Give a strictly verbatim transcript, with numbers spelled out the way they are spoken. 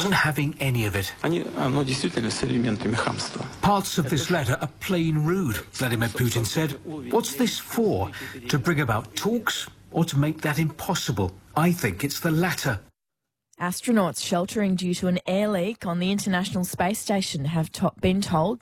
wasn't having any of it. Parts of this letter are plain rude, Vladimir Putin said. What's this for? To bring about talks or to make that impossible? I think it's the latter. Astronauts sheltering due to an air leak on the International Space Station have to- been told